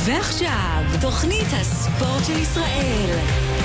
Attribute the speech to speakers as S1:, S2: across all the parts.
S1: ועכשיו, תוכנית הספורט של ישראל.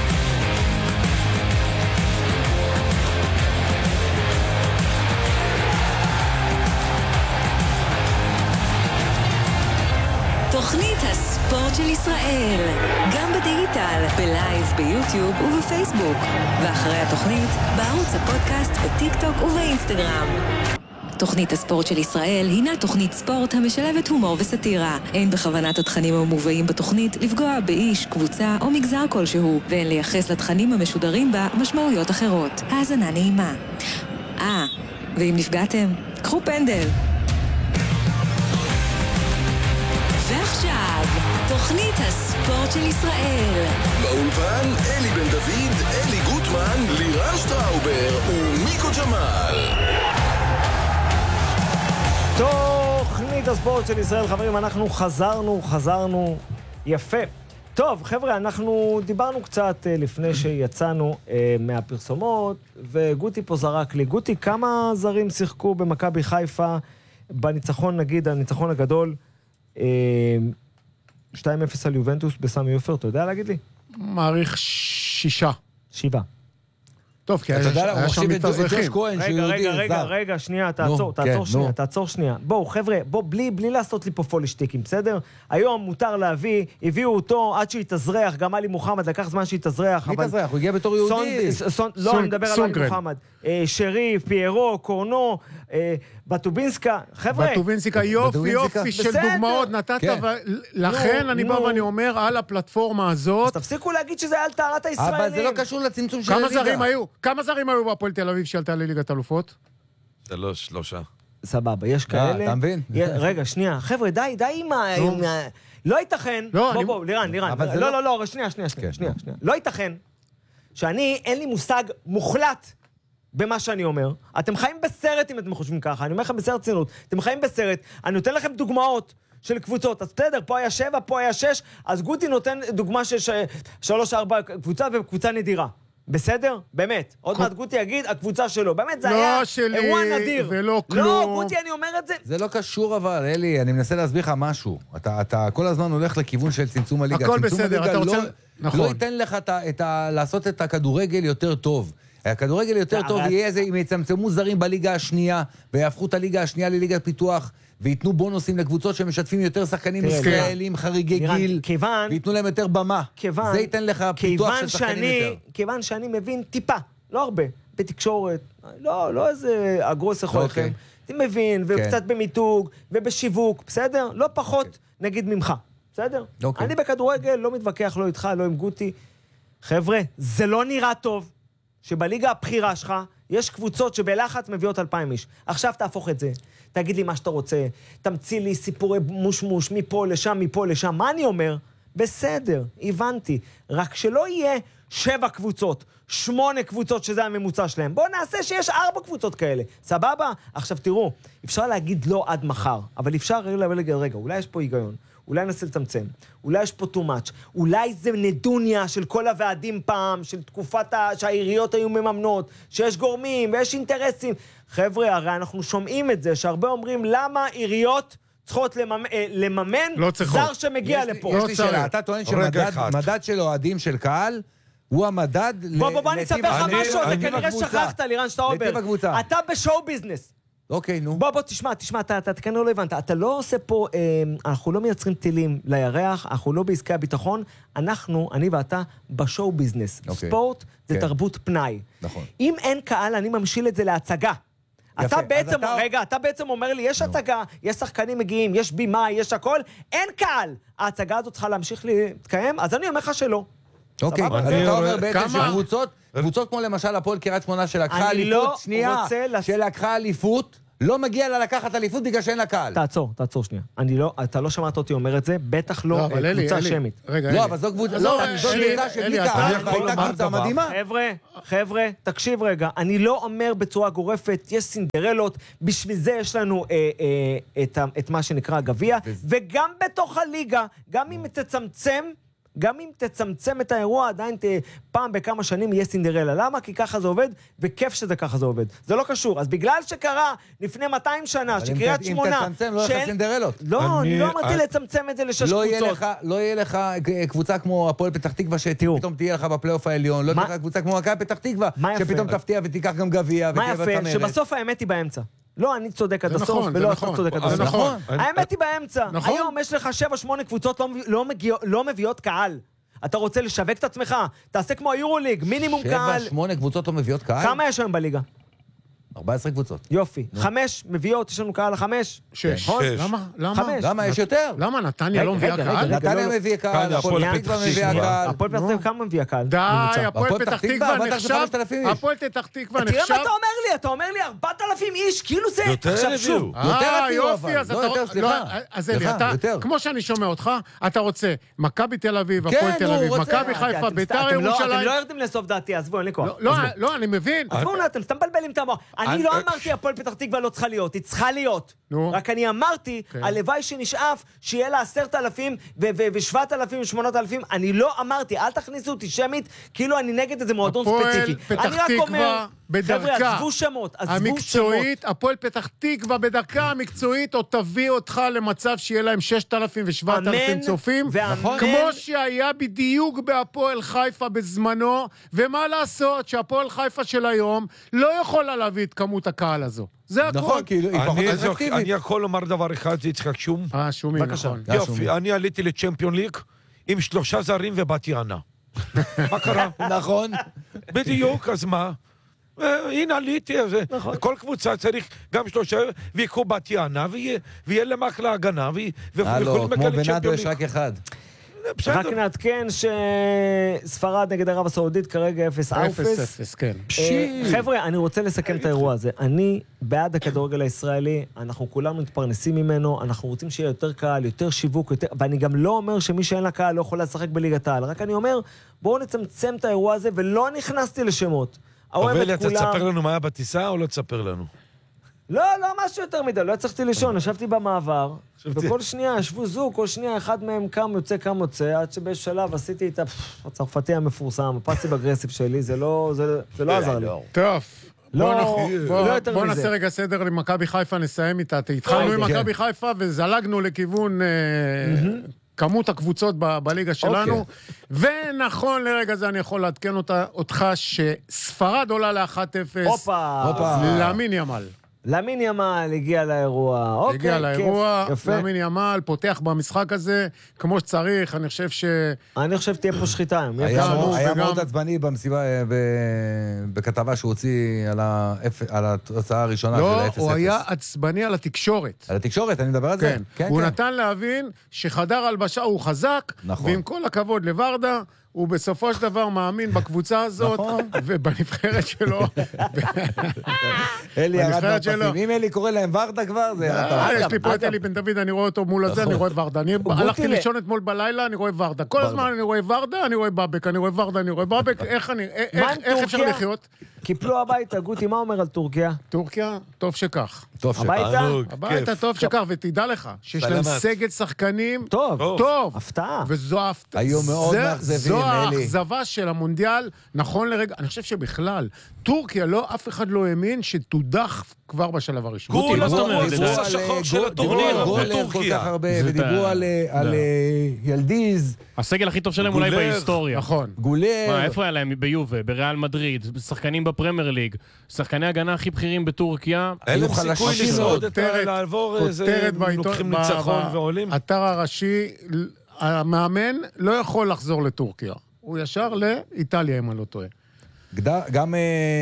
S1: תוכנית הספורט של ישראל, גם בדיגיטל, בלייב, ביוטיוב ובפייסבוק. ואחרי התוכנית, בערוץ הפודקאסט, בטיק טוק ובאינסטגרם. תוכנית הספורט של ישראל הינה תוכנית ספורט המשלבת הומור וסטירה. אין בכוונת התכנים המובאים בתוכנית לפגוע באיש, קבוצה או מגזר כלשהו, ואין לייחס לתכנים המשודרים בה משמעויות אחרות. האזנה נעימה. ואם נפגעתם, קחו פנדל. ועכשיו, תוכנית הספורט של ישראל.
S2: באולפן, אלי בן דוד, אלי גוטמן, לירן שטראובר ומיקו ג'מאל.
S3: תוכנית הספורט של ישראל, חברים, אנחנו חזרנו יפה. טוב, חבר'ה, אנחנו דיברנו קצת לפני שיצאנו מהפרסומות, וגוטי פה זרק לי. גוטי, כמה זרים שיחקו במכבי חיפה בניצחון, נגיד, הניצחון הגדול, 2-0 על יובנטוס בסמי עופר, אתה יודע להגיד לי?
S4: מעריך 6.
S3: 7.
S4: טוב, כי היה שם מתאזרחים.
S3: רגע, שנייה, תעצור שנייה. בואו, חבר'ה, בלי לעשות לי פה פולישטיקים, בסדר? היום מותר להביא, הביאו אותו עד שהתאזרח, גם עלי מוחמד, לקח זמן שהתאזרח.
S5: מי התאזרח? הוא הגיע בתור יהודי.
S3: לא, אני מדבר על עלי מוחמד. שריף, פיירו, קורנו, בטובינסקה, חבר'ה.
S4: בטובינסקה יופי של דוגמאות נתת, לכן אני בא ואני אומר על הפלטפורמה הזאת.
S3: אז תפסיקו להגיד שזה על טהרת הישראלים.
S5: אבל זה לא קשור לצמצום של הליגה.
S4: כמה זרים היו בהפועל תל אביב שעלתה לליגת אלופות?
S2: 3.
S3: סבבה, יש כאלה.
S5: אתה מבין?
S3: רגע, שנייה, חבר'ה, די עם לא ייתכן. בוא, לירן. לא, שנייה. לא ייתכן שאני, אין לי מושג מוחלט במה שאני אומר. אתם חיים בסרט אם אתם חושבים ככה, אני אומר לכם בסרט צינות. אתם חיים בסרט, אני נותן לכם דוגמאות של קבוצות. אז בסדר, פה היה 7, פה היה 6, אז גוטי נותן דוגמה של 3-4 קבוצה וקבוצה נדירה. בסדר? באמת. עוד מעט גוטי יגיד, הקבוצה שלו. באמת, זה היה אירוע נדיר.
S4: ולא כלום.
S3: לא, גוטי, אני אומר את זה.
S5: זה לא קשור אבל, אלי, אני מנסה להסביר לך משהו. אתה כל הזמן הולך לכיוון של צמצום הליגה.
S4: הכל בסדר, אתה רוצה...
S5: לא ייתן לך לעשות את הכדורגל יותר טוב. הכדורגל יותר טוב יהיה איזה, אם יצמצמו זרים בליגה השנייה, ויהפכו את הליגה השנייה לליגת פיתוח, ויתנו בונוסים לקבוצות שמשתפים יותר שחקנים ישראלים, חריגי גיל, ויתנו להם יותר במה. זה ייתן לך פיתוח של שחקנים יותר.
S3: כיוון שאני מבין טיפה, לא הרבה, בתקשורת, לא איזה אגרוס יכולכם. אני מבין, וקצת במיתוג, ובשיווק, בסדר? לא פחות נגיד ממך, בסדר? אני בכדורגל לא מתווכח, לא איתך, לא עם גוטי. חבר'ה, זה לא נראה טוב שבליגה הבחירה שלך יש קבוצות שבלחץ מביאות 2,000 איש. עכשיו תהפוך את זה. תגיד לי מה שאתה רוצה. תמציא לי סיפורי מושמוש, מפה לשם. מה אני אומר? בסדר, הבנתי. רק שלא יהיה 7 קבוצות, 8 קבוצות שזה הממוצע שלהם. בואו נעשה שיש 4 קבוצות כאלה. סבבה? עכשיו תראו, אפשר להגיד לא עד מחר, אבל אפשר רגע, אולי יש פה היגיון. אולי ננסה לצמצם, אולי יש פה too much, אולי זה נדוניה של כל הוועדים פעם, של תקופת שהעיריות היו מממנות, שיש גורמים ויש אינטרסים. חבר'ה, הרי אנחנו שומעים את זה, שהרבה אומרים למה עיריות צריכות לממן זר שמגיע לפה.
S5: יש לי שאלה, אתה טוען שמדד של אוהדים של קהל, הוא המדד
S3: בוא אני אספר לך משהו, זה כנראה שכחת, לירן שטראובר. אתה בשואו ביזנס.
S5: אוקיי, נו.
S3: בוא, תשמע, אתה כנראה לא הבנת. אתה לא עושה פה, אנחנו לא מייצרים טילים לירח, אנחנו לא בעסקי הביטחון, אני ואתה בשואו ביזנס. ספורט זה תרבות פנאי.
S5: נכון.
S3: אם אין קהל, אני ממשיל את זה להצגה. אתה בעצם אומר לי, יש הצגה, יש שחקנים מגיעים, יש בימה, יש הכל, אין קהל. ההצגה הזאת צריכה להמשיך להתקיים, אז אני אומר לך שלא.
S5: אוקיי, אז אתה אומר בעצם שקבוצות כמו למשל הפועל קריית שמונה שלקחה אליפות, שלקחה אליפות, לא מגיע לה לקחת אליפות בגלל שאין לה קהל.
S3: תעצור שנייה. אתה לא שמעת אותי אומר את זה, בטח לא קבוצה שמית.
S5: לא, אבל זו קבוצה, זו קבוצה שבלי קהל, הייתה קבוצה מדהימה.
S3: חבר'ה, תקשיב רגע, אני לא אומר בצורה גורפת, יש סינדרלות, בשביל זה יש לנו את מה שנקרא גביע, וגם בתוך הליגה, גם אם תצמצם, גם אם תצמצם את האירוע, עדיין פעם בכמה שנים יהיה סינדרלה. למה? כי ככה זה עובד, וכיף שזה ככה זה עובד. זה לא קשור. אז בגלל שקרה לפני 200 שנה, שקריית שמונה...
S5: אם תצמצם, לא יהיה לך סינדרלות.
S3: לא, אני לא אמרתי לצמצם את זה לשש קבוצות.
S5: לא יהיה לך קבוצה כמו הפועל פתח תקווה, שפתאום תהיה לך בפלייאוף העליון, לא תהיה לך קבוצה כמו מכבי פתח תקווה, שפתאום תפתיע ותיקח גם גביע.
S3: מה יפה? שבסוף האמת היא באמצע. לא, אני צודק עד הסוף, ולא אתה צודק עד הסוף.
S4: נכון.
S3: האמת היא באמצע. היום יש לך 7-8 קבוצות לא מביאות קהל. אתה רוצה לשווק את עצמך? תעשה כמו היורוליג, מינימום קהל.
S5: 7-8 קבוצות לא מביאות קהל?
S3: כמה יש היום בליגה?
S5: 14 קבוצות.
S3: יופי. 5 מביאות, יש לנו קהל 5?
S4: 6. למה?
S3: 5.
S5: למה? יש יותר.
S4: למה? נתניה לא מביאה קהל?
S5: נתניה מביא קהל, הפועל פתח תקווה מביאה קהל.
S3: הפועל פתח תקווה כמה מביאה קהל?
S4: די, הפועל פתח תקווה נחשב. הפועל פתח תקווה נחשב.
S3: תראה מה אתה אומר לי, אתה אומר לי 4,000 איש, כאילו זה...
S2: יותר הביאו.
S4: יופי, אז אתה... אז אלי, אתה, כמו שאני שומע אותך, אתה רוצה מכבי תל אביב, הפועל תל אביב, מכבי חיפה, בית"ר ירושלים.
S3: אתם לא יורדים לסוף דעתי, עזבו, אין לי כוח.
S4: לא, אני מבין.
S3: עזבו, אתם סתם מבלבלים את המוח. אני לא אמרתי הפועל פתח תקווה לא צריכה להיות, היא צריכה להיות. רק אני אמרתי, הלוואי שנשאף שיהיה לה 10,000 ו7,000 ו8,000, אני לא אמרתי, אל תכניסו אותי שמית, כאילו אני נגד איזה מועדון ספציפי. אני רק אומר, חבר'ה, עזבו שמות,
S4: המקצועית, הפועל פתח תקווה בדרכה המקצועית, או תביא אותך למצב שיהיה להם 6,000 ו7,000 צופים, כמו שהיה בדיוק בהפועל חיפה בזמנו, ומה לעשות שהפועל חיפה של היום לא יכולה להביא את כמות הקהל הזו. זה הכל.
S5: נכון, כאילו, היא פחות אטרקטיבית.
S6: אני יכול לומר דבר אחד, זה יצחק שום.
S4: שומי, נכון.
S6: יופי, אני עליתי לצ'מפיון ליג עם 3 זרים ובאתי ענה. מה קרה?
S5: נכון.
S6: בדיוק, אז מה? הנה עליתי, כל קבוצה צריך גם 3 ויקחו באתי ענה, ויהיה להם אחלה הגנה,
S5: כמו בנאדו יש רק אחד.
S3: רק נעדכן שספרד נגד ערב הסעודית כרגע 0-0.
S4: כן.
S3: חבר'ה, אני רוצה לסכם את האירוע הזה. אני בעד הכדורגל הישראלי, אנחנו כולנו מתפרנסים ממנו, אנחנו רוצים שיהיה יותר קהל, יותר שיווק, ואני גם לא אומר שמי שאין לה קהל לא יכול לשחק בליגת העל, רק אני אומר, בואו נצמצם את האירוע הזה, ולא נכנסתי לשמות.
S6: אבל אתה תספר לנו מה היה בטיסה או לא תספר לנו?
S3: לא משהו יותר מדי, לא הצלחתי לישון, ישבתי במעבר, וכל שנייה ישבו זוג, כל שנייה אחד מהם קם יוצא, עד שבאיזשהו שלב עשיתי את הצרפתי המפורסם, הפאסיב אגרסיב שלי, זה לא עזר לי.
S4: טוב.
S3: בוא
S4: נעשה רגע סדר למכבי חיפה, נסיים איתה. התחלנו עם מכבי חיפה וזלגנו לכיוון כמות הקבוצות בליגה שלנו, ונכון לרגע זה אני יכול לעדכן אותך שספרד עולה ל-1-0 למין ימל.
S3: למין ימל הגיע לאירוע.
S4: הגיע לאירוע, למין ימל פותח במשחק הזה, כמו שצריך, אני חושב
S3: תהיה פה שחיטה.
S5: היה מאוד עצבני במסיבה, בכתבה שהוא הוציא על התוצאה הראשונה של ה-0-0.
S4: לא, הוא היה עצבני על התקשורת.
S5: על התקשורת, אני מדבר על זה.
S4: כן, הוא נתן להבין שחדר הלבשה הוא חזק, ועם כל הכבוד לוורדה, הוא בסופו של דבר מאמין בקבוצה הזאת, ובנבחרת שלו.
S5: אלי ירד מהפסים. אם אלי קורא להם ורדה כבר, זה...
S4: יש לי פה את אלי בן דוד, אני רואה אותו מול הזה, אני רואה ורדה. אני הלכתי לישון אתמול בלילה, אני רואה ורדה. כל הזמן אני רואה ורדה, אני רואה בבק, אני רואה ורדה, אני רואה בבק. איך אפשר לחיות?
S3: קיפלו הביתה. גוטי, מה אומר על טורקיה?
S4: טורקיה, טוב שכך.
S3: הביתה
S4: טוב שכך, ותדע לך, שיש להם סגל שחקנים
S3: טוב. הפתעה.
S4: וזו הפתעה.
S5: היו מאוד מאכזבים,
S4: זו האכזבה של המונדיאל, נכון לרגע, אני חושב שבכלל, טורקיה, אף אחד לא האמין שתודח כבר בשלב הראשון.
S6: גול השחור של הטורניר בטורקיה.
S5: ודיברו על ילדיז.
S7: הסגל הכי טוב שלהם אולי בהיסטוריה.
S4: נכון.
S5: גולר.
S7: איפה היה להם ביובה, בריאל מדריד, שחקנים בפרמייר ליג, שחקני הגנה הכי בכירים בטורקיה.
S6: אין להם סיכוי לשרוד לעבור איזה לוקחים ניצחון ועולים.
S4: אתר הראשי, המאמן לא יכול לחזור לטורקיה. הוא ישר לאיטליה, אם אני לא טועה.
S5: גם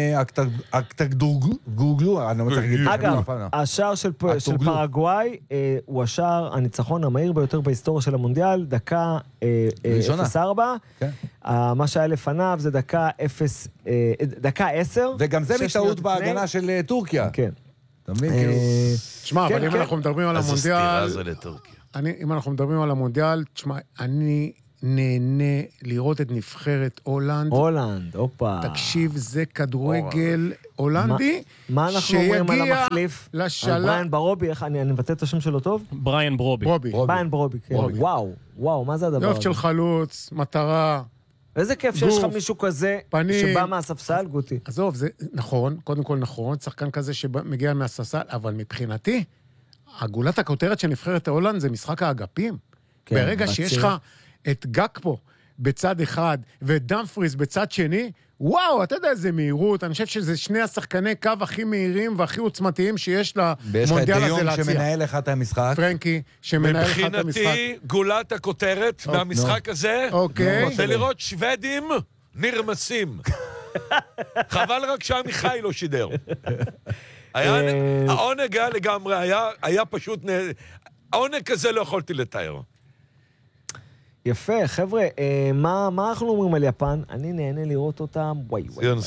S5: אקטגדורגלו, אני לא מצליח להגיד.
S3: אגב, השער של פרגוואי הוא השער הניצחון המהיר ביותר בהיסטוריה של המונדיאל, דקה 0-4. מה שהיה לפניו זה דקה 10.
S5: וגם זה מטעות בהגנה של טורקיה.
S3: כן.
S4: תשמע, אבל אם אנחנו מדברים על המונדיאל... אם אנחנו מדברים על המונדיאל, תשמע, אני נהנה לראות את נבחרת הולנד.
S3: הולנד, אופה.
S4: תקשיב, זה כדורגל הולנדי,
S3: מה אנחנו אומרים על המחליף?
S4: לשלב...
S3: בריין ברובי, איך אני מבטא את השם שלו טוב?
S7: בריין ברובי.
S3: בריין ברובי, כן. וואו, מה זה הדבר הזה?
S4: יופי של חלוץ, מטרה.
S3: איזה כיף שיש לך מישהו כזה שבא מהספסל, גוטי.
S4: עזוב, זה נכון, קודם כל נכון, שחקן כזה שמגיע מהספסל, אבל מבחינתי, הגולת הכותרת של נבחרת ההולנד זה משחק האגפים. ברגע שיש לך את גקפו בצד אחד ודמפריס בצד שני, וואו, אתה יודע איזה מהירות, אני חושב שזה שני השחקני קו הכי מהירים והכי עוצמתיים שיש למונדיאל הזה להציע.
S5: שמנהל לך את המשחק.
S4: פרנקי, שמנהל לך את המשחק.
S6: מבחינתי, גולת הכותרת מהמשחק הזה, זה לראות שוודים נרמסים. חבל רק שהמיכאי לא שידר. העונג היה לגמרי, היה פשוט... העונג כזה לא יכולתי לתאר.
S3: יפה, חבר'ה, מה אנחנו אומרים על יפן? אני נהנה לראות אותם, וואי.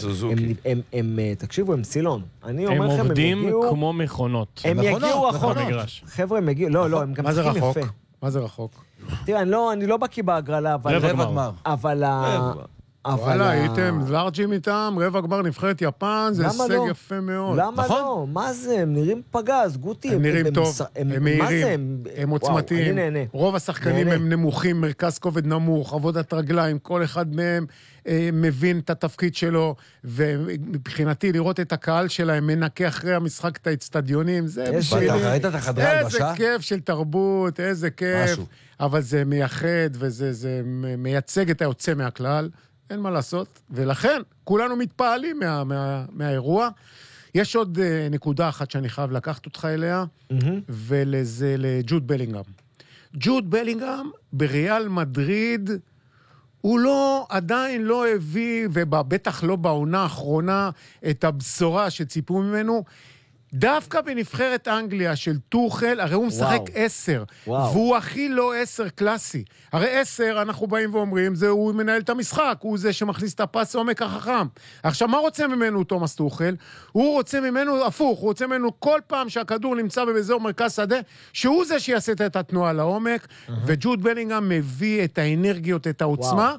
S3: תקשיבו, הם סילון. אני אומר לכם,
S7: הם עובדים כמו מכונות.
S3: הם יגיעו רחוק. חבר'ה, הם הגיעו, לא, הם גם צריכים יפה.
S4: מה זה רחוק?
S3: תראה, אני לא בקיא בהגרלה, אבל...
S7: רבע גמר.
S3: אבל...
S4: וואלה, הייתם לארג'ים איתם, רבע גמר נבחרת יפן, זה הישג יפה מאוד.
S3: למה לא? מה זה? הם נראים פגז, גוטי.
S4: הם נראים טוב, הם מהירים, הם עוצמתיים. רוב השחקנים הם נמוכים, מרכז כובד נמוך, עבודת רגליים, כל אחד מהם מבין את התפקיד שלו, ומבחינתי לראות את הקהל שלהם מנקה אחרי המשחק את האצטדיונים, זה בשבילי.
S5: ראית את החדרי הלבשה?
S4: איזה כיף של תרבות, איזה כיף. אבל זה מייחד וזה מייצג את היוצא מהכלל. אין מה לעשות, ולכן כולנו מתפעלים מהאירוע. יש עוד נקודה אחת שאני חייב לקחת אותך אליה, ולזה לג'וד בלינגהם. ג'וד בלינגהם בריאל מדריד, הוא עדיין לא הביא, ובטח לא בעונה האחרונה, את הבשורה שציפו ממנו, דווקא בנבחרת אנגליה של טוחל, הרי הוא משחק 10, והוא הכי לא 10 קלאסי. הרי 10, אנחנו באים ואומרים, הוא מנהל את המשחק, הוא זה שמכניס את הפס עומק החכם. עכשיו, מה רוצה ממנו תומאס טוחל? הוא רוצה ממנו הפוך, הוא רוצה ממנו כל פעם שהכדור נמצא באזור מרכז שדה, שהוא זה שיעשה את התנועה לעומק, וג'וד בלינגהם מביא את האנרגיות, את העוצמה,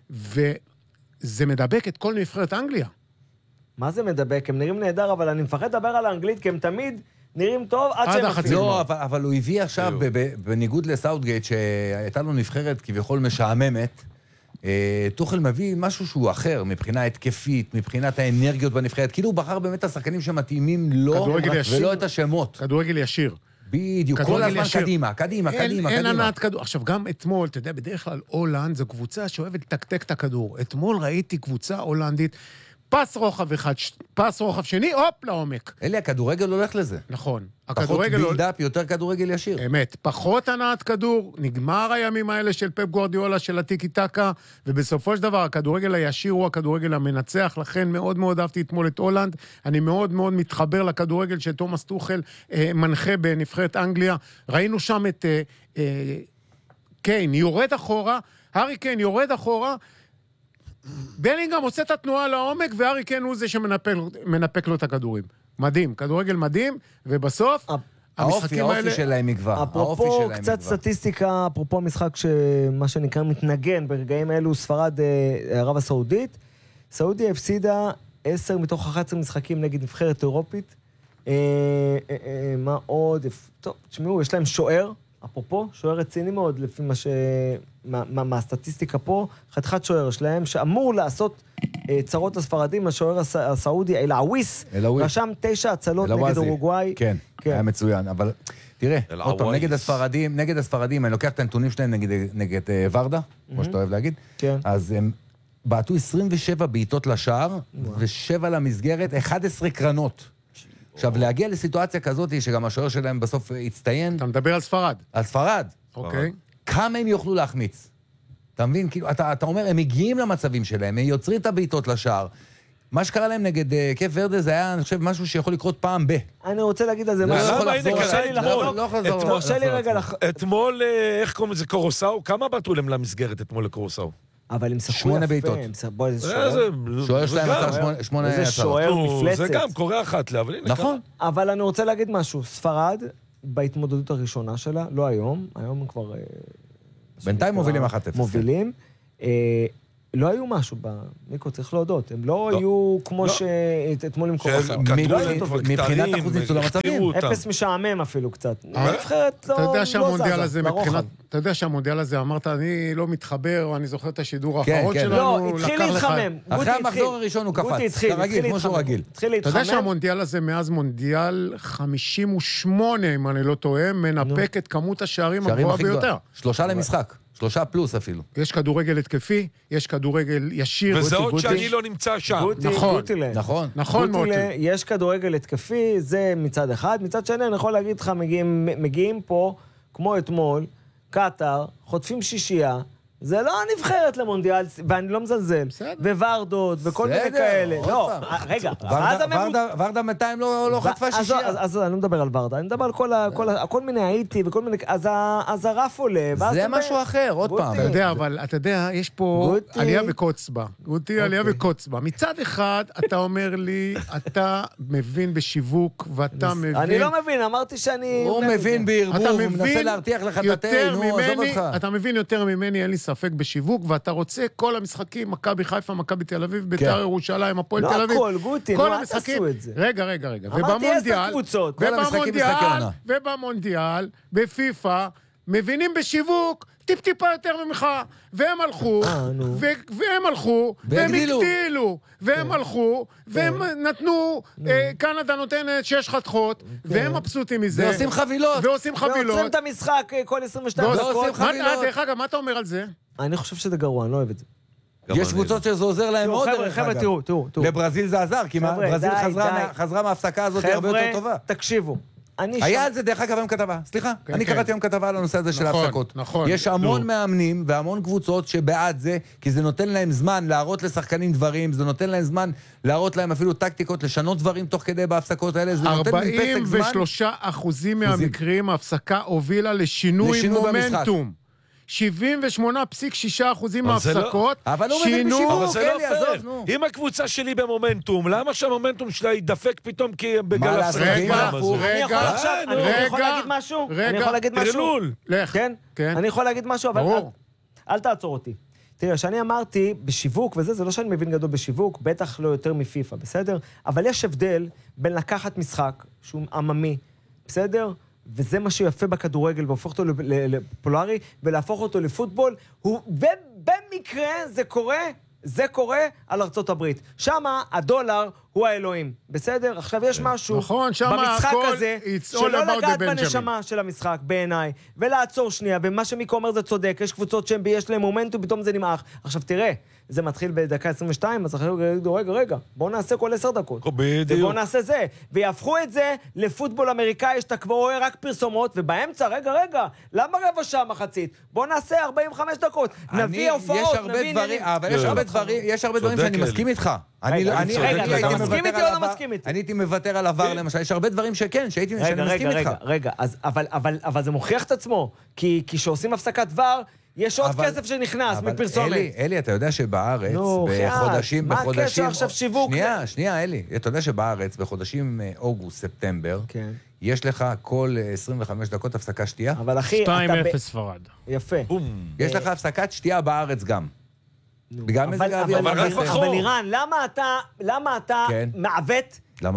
S4: וזה מדבק את כל נבחרת אנגליה.
S3: מה זה מדבק? הם נראים נהדר, אבל אני מפחד לדבר על האנגלית, כי הם תמיד נראים טוב עד שהם מפעילים.
S5: לא, אבל הוא הביא עכשיו, בניגוד לסאוטגייט, שהייתה לו נבחרת כביכול משעממת, טוחל מביא משהו שהוא אחר, מבחינה התקפית, מבחינת האנרגיות בנבחרת, כאילו הוא בחר באמת השחקנים שמתאימים לו, ולא את השמות.
S4: כדורגל ישיר.
S5: בדיוק, כל הזמן קדימה.
S4: אין ענת כדור. עכשיו, גם אתמול, אתה יודע, בדרך כלל הולנד זו קבוצה שאוהבת לתקתק את הכדור. אתמול ראיתי קבוצה הולנדית, פס רוחב אחד, פס רוחב שני, הופ, לעומק.
S5: אלה, הכדורגל הולך לזה.
S4: נכון.
S5: פחות בילדאפ, יותר כדורגל ישיר.
S4: אמת. פחות הנעת כדור, נגמר הימים האלה של פפ גוארדיולה, של הטיקי טקה, ובסופו של דבר, הכדורגל הישיר הוא הכדורגל המנצח, לכן מאוד מאוד אהבתי אתמול את הולנד, אני מאוד מאוד מתחבר לכדורגל של תומאס טוחל, מנחה בנבחרת אנגליה. ראינו שם את קיין, יורד אחורה, הארי קיין יורד אחורה, בלינגהם עושה את התנועה לעומק, והארי קיין הוא זה שמנפק לו את הכדורים. מדהים, כדורגל מדהים, ובסוף, המשחקים האלה...
S5: האופי שלהם יגבר.
S3: אפרופו קצת סטטיסטיקה, אפרופו משחק שמה שנקרא מתנגן, ברגעים האלו ספרד ערב הסעודית, סעודיה הפסידה 10 מתוך 11 משחקים נגד נבחרת אירופית. מה עוד? טוב, תשמעו, יש להם שוער, אפרופו, שוער רציני מאוד, לפי מהסטטיסטיקה פה, חתיכת שוער שלהם, שאמור לעשות צרות הספרדים, השוער הסעודי, אל-עוויס, רשם 9 הצלות נגד אורוגוואי.
S5: כן, היה מצוין, אבל תראה, עוד פעם, נגד הספרדים, אני לוקח את הנתונים שלהם נגד ורדה, כמו שאתה אוהב להגיד, אז הם בעטו 27 בעיטות לשער, ו7 למסגרת, 11 קרנות. עכשיו, להגיע לסיטואציה כזאת, שגם השוער שלהם בסוף הצטיין...
S4: אתה מדבר על ספרד.
S5: על ספרד.
S4: אוקיי.
S5: כמה הם יוכלו להחמיץ? אתה מבין? כאילו, אתה אומר, הם מגיעים למצבים שלהם, הם יוצרים את הבעיטות לשער. מה שקרה להם נגד קייפ ורדה, זה היה, אני חושב, משהו שיכול לקרות פעם ב.
S3: אני רוצה להגיד על זה משהו.
S6: אתמול, איך קוראים לזה, קורוסאו? כמה בעטו להם למסגרת אתמול לקורוסאו?
S3: אבל הם שחקו
S5: 8 בעיטות. שוער שלהם עשה 8
S3: הצעות. זה שוער מפלצת.
S6: זה גם קורה אחת לה, אבל הנה.
S5: נכון.
S3: אבל אני רוצה להגיד משהו. ספרד, בהתמודדות הראשונה שלה, לא היום, היום הם כבר
S5: בינתיים מובילים 1-0.
S3: מובילים. לא היו משהו במיקרו, צריך להודות. הם לא היו כמו שאתמול עם קורסה.
S5: מבחינת אחוז ניצול המצבים.
S3: 0 משעמם אפילו קצת. הנבחרת לא זזה, ברוחב.
S4: אתה יודע שהמונדיאל הזה, אמרת, אני לא מתחבר, אני זוכר את השידור האחרון שלנו.
S3: לא, התחיל להתחמם.
S5: אחרי המחזור הראשון הוא קפץ. כרגיל, כמו שהוא רגיל.
S3: אתה
S4: יודע שהמונדיאל הזה, מאז מונדיאל 58, אם אני לא טועה, מנפק את כמות השערים הגבוהה ביותר.
S5: 3 למשחק. 3 פלוס אפילו.
S4: יש כדורגל התקפי, יש כדורגל ישיר.
S6: וזה עוד שאני לא נמצא שם.
S3: נכון. יש כדורגל התקפי, זה מצד אחד. מצד שני, אני יכול להגיד לך, מגיעים פה, כמו אתמול, קטר, חוטפים שישייה, זה לא נבחרת למונדיאל, ואני לא מזלזל. וורדות, וכל מיני כאלה. לא, רגע.
S5: ורדה 200 לא חטפה שישייה.
S3: אז אני לא מדבר על ורדה, אני מדבר על כל מיני הייתי, וכל מיני, אז הרף עולה.
S5: זה משהו אחר, עוד פעם.
S4: אתה יודע, אבל אתה יודע, יש פה עלייה וקוצבה. גוטי, עלייה וקוצבה. מצד אחד, אתה אומר לי, אתה מבין בשיווק, ואתה מבין...
S3: אני לא מבין, אמרתי שאני...
S5: הוא מבין בערבוב, הוא מנסה להרתיח לך את התה, נו, עזוב אותך.
S4: אתה מבין יותר ממני, אין לי ספק בשיווק, ואתה רוצה כל המשחקים, מכבי חיפה, מכבי תל אביב, בית"ר ירושלים, הפועל תל אביב.
S3: לא הכל, גוטי, נו, אל תעשו את זה.
S4: רגע.
S3: אמרתי 10 קבוצות.
S4: ובמונדיאל, בפיפה, מבינים בשיווק, טיפה יותר ממך, והם הלכו, והם הגדילו, והם הלכו, והם נתנו, קנדה נותנת 6 חתכות, והם מבסוטים מזה.
S5: ועושים חבילות.
S3: ועוצרים את המשחק כל 22 דקות.
S4: דרך אגב, מה אתה אומר על זה?
S3: אני חושב שזה גרוע, אני לא אוהב את זה.
S5: יש קבוצות שזה עוזר להם מאוד, דרך אגב.
S3: חבר'ה, תראו.
S5: לברזיל זה עזר, כי ברזיל חזרה מההפסקה הזאת הרבה יותר טובה.
S3: תקשיבו.
S5: היה על זה, דרך אגב, היום כתבה. סליחה, אני קראתי היום כתבה על הנושא הזה של ההפסקות. יש המון מאמנים והמון קבוצות שבעד זה, כי זה נותן להם זמן להראות לשחקנים דברים, זה נותן להם זמן להראות להם אפילו טקטיקות, לשנות דברים תוך כדי בהפסקות האלה, זה נותן מפסק זמן.
S4: 43% מהמקרים ההפסקה הובילה לשינוי מומנטום. 78.6% מההפסקות,
S5: אבל הוא מבין בשיווק,
S6: אבל זה לא פייר. אם הקבוצה שלי במומנטום, למה שהמומנטום שלה ידפק פתאום בגלל
S3: השחקים? אני יכול להגיד משהו? אני יכול להגיד משהו, אבל אל תעצור אותי. תראה, שאני אמרתי בשיווק, וזה, זה לא שאני מבין גדול בשיווק, בטח לא יותר מפיפה, בסדר? אבל יש הבדל בין לקחת משחק שהוא עממי, בסדר? וזה מה שיפה בכדורגל, והופך אותו לפולרי, ולהפוך אותו לפוטבול, ובמקרה זה קורה על ארצות הברית. שמה הדולר הוא האלוהים, בסדר? עכשיו יש משהו במשחק הזה, שלא לגעת בנשמה של המשחק, בעיניי, ולעצור שנייה, ומה שמיקו אומר זה צודק, יש קבוצות שיש להם מומנטום, פתאום זה נמעך. עכשיו תראה, זה מתחיל בדקה 22, אז אחרי רגע, בואו נעשה כל 10 דקות. ובואו נעשה זה. ויהפכו את זה לפוטבול אמריקאי, שאתה כבר רואה רק פרסומות, ובאמצע, רגע, למה רבע שעה מחצית? בואו נעשה 45 דקות. נביא הופעות, נביא עניינים.
S5: אבל יש הרבה דברים שאני מסכים איתך.
S3: אתה מסכים איתי או לא מסכים איתי?
S5: אני הייתי מוותר על עבר, למשל. יש הרבה דברים שאני מסכים איתך.
S3: רגע, אבל זה מוכיח את עצמו. כי כשעושים הפסקת דבר, יש עוד כסף שנכנס מפרסומת.
S5: אלי, אתה יודע שבארץ, בחודשים...
S3: מה הקשר עכשיו שיווק?
S5: שנייה, אלי. אתה יודע שבארץ, בחודשים אוגוסט, ספטמבר, יש לך כל 25 דקות הפסקת שתייה?
S3: אבל אחי,
S7: 2-0 ספרד.
S3: יפה.
S5: יש לך הפסקת שתייה בארץ גם. בגלל מזג האוויר.
S3: אבל אירן, למה אתה מעוות?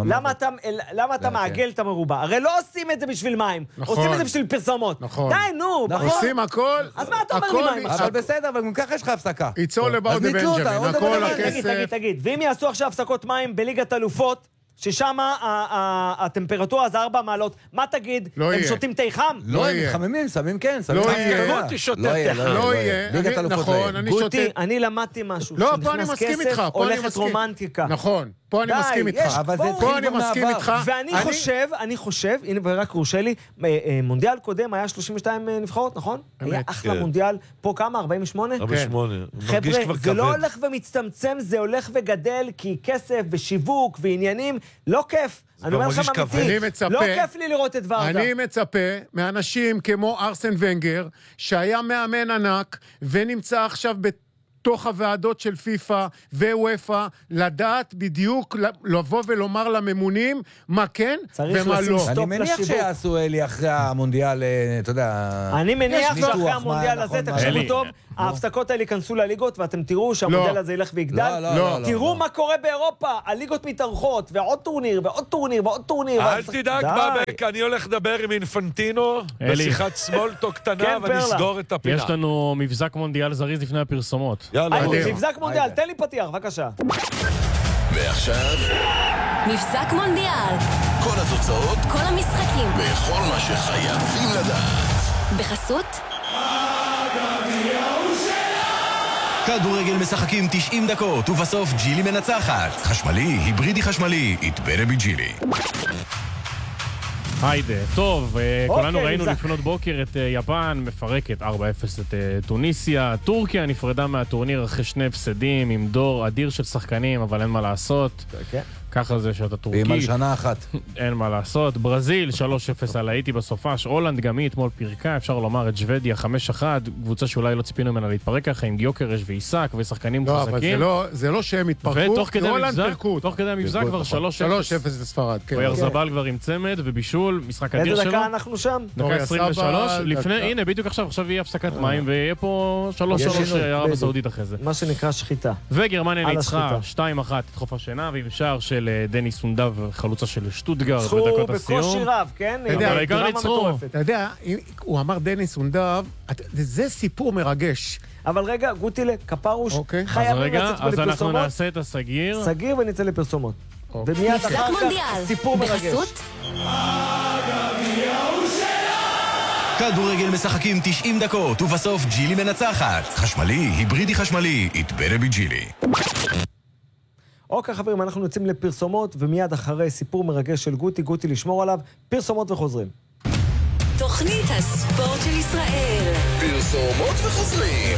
S3: למה אתה מעגל את המרובה? הרי לא עושים את זה בשביל מים, עושים את זה בשביל פרסומות. די, נו.
S4: עושים הכל.
S3: אז מה אתה אומר לי מים?
S5: אבל בסדר, אבל גם ככה יש לך הפסקה.
S4: It's all about the Benjamin, הכל הכסף.
S3: תגיד, ואם יעשו עכשיו הפסקות מים בליגת אלופות, ששם הטמפרטורה זה 4 מעלות, מה תגיד? הם שותים תה חם?
S5: לא יהיה. מתחממים, שמים כן.
S4: לא יהיה. לא יהיה. נכון, אני שותה.
S3: גוטי, אני למדתי משהו.
S4: לא, פה אני מסכים איתך.
S3: הולכת רומנטיקה.
S4: נכון. פה אני מסכים איתך. פה אני מסכים איתך.
S3: ואני חושב, הנה ורק רושה לי, מונדיאל קודם היה 32 נבחרות, נכון? היה אחלה מונדיאל. פה כמה? 48?
S6: 48.
S3: חבר'ה, זה לא הולך ומצטמצם, זה הולך וגדל, כי כסף ושיווק ועניינים, לא כיף. אני אומר לכם אמיתי, לא כיף לי לראות את ורדה.
S4: אני מצפה מאנשים כמו ארסן ונגר, שהיה מאמן ענק, ונמצא עכשיו בתוך הוועדות של פיפה ווופא, לדעת בדיוק, לבוא ולומר לממונים מה כן ומה לא.
S5: אני מניח שיעשו אלי אחרי המונדיאל, אתה יודע...
S3: אני מניח שאחרי המונדיאל הזה, תקשיבו טוב, ההפסקות האלה ייכנסו לליגות, ואתם תראו שהמודל הזה ילך ויגדל. תראו מה קורה באירופה, הליגות מתארחות, ועוד טורניר, ועוד טורניר, ועוד טורניר.
S6: אל תדאג, בבק, אני הולך לדבר עם אינפנטינו, בשיחת סמולטו קטנה, ונסגור את הפינה.
S7: יש לנו מבזק מונדיאל זריז לפני הפרסומות.
S6: יאללה.
S3: מבזק מונדיאל, תן לי פתיח, בבקשה.
S2: ועכשיו...
S1: מבזק מונדיאל.
S2: כל התוצאות,
S1: כל המשחקים.
S2: וכל מה שחייבים לדעת.
S1: בחסות?
S8: כדורגל משחקים 90 דקות, ובסוף ג'ילי מנצחת. חשמלי, היברידי חשמלי, יתברה בג'ילי.
S7: היידה, טוב, כולנו ראינו לפנות בוקר את יפן, מפרקת 4-0 את טוניסיה. טורקיה נפרדה מהטורניר אחרי 2 הפסדים, עם דור אדיר של שחקנים, אבל אין מה לעשות. ככה זה שאתה טורקי.
S5: ועם על שנה אחת.
S7: אין מה לעשות. ברזיל, 3-0 על האיטי בסופש. הולנד גם היא אתמול פירקה, אפשר לומר את שוודיה 5-1, קבוצה שאולי לא ציפינו ממנה להתפרק ככה, עם גיוקרש ועיסק ושחקנים חזקים.
S4: לא, אבל זה לא שהם התפרקו, הולנד פירקו.
S7: תוך כדי המבזק כבר 3-0
S4: לספרד.
S7: וירזבל כבר עם צמד ובישול, משחק אדיר שלו.
S3: איזה דקה אנחנו שם?
S7: דקה 23, לפני, הנה, בדיוק עכשיו יהיה הפסקת מים, ויהיה פה 3-3 ערב הסעודית אחרי זה.
S3: מה שנקרא שחיטה.
S7: וגרמניה ניצחה 2-1 את חוף השינה, ועם שער של דניס סונדב, חלוצה של שטוטגרט בדקות הסיום.
S3: בקושי רב, כן?
S7: אבל העיקר ניצחו.
S4: אתה יודע, הוא אמר דניס סונדב, זה סיפור מרגש.
S3: אבל רגע, גוטילה, כפרוש,
S7: חייבים לצאת פה לפרסומות. אז אנחנו נעשה את הסגיר.
S3: סגיר ונצא לפרסומות. ומיד אחר כך סיפור מרגש.
S8: כדורגל משחקים 90 דקות, ובסוף ג'ילי מנצחת. חשמלי, היברידי חשמלי, יתברה בג'ילי.
S3: אוקיי חברים, אנחנו יוצאים לפרסומות, ומיד אחרי סיפור מרגש של גוטי לשמור עליו, פרסומות וחוזרים.
S1: תוכנית הספורט של ישראל.
S2: פרסומות וחוזרים.